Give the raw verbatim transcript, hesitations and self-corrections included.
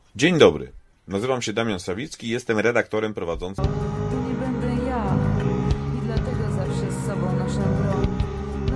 Dzień dobry, nazywam się Damian Sawicki i jestem redaktorem prowadzącym